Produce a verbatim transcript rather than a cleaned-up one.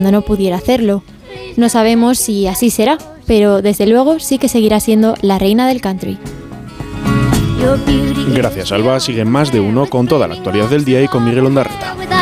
no pudiera hacerlo. No sabemos si así será, pero desde luego sí que seguirá siendo la reina del country. Gracias, Alba. Siguen Más de Uno con toda la actualidad del día y con Miguel Ondarreta.